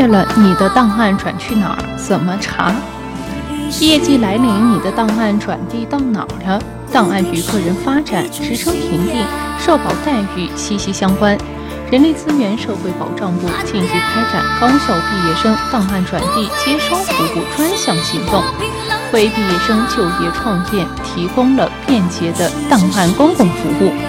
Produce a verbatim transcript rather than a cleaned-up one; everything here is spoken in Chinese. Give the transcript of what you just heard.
业了，你的档案转去哪儿？怎么查？毕业季来临，你的档案转递到哪儿了？档案与个人发展、职称评定、社保待遇息息相关。人力资源社会保障部近日开展高校毕业生档案转递接收服务专项行动，为毕业生就业创业提供了便捷的档案公共服务。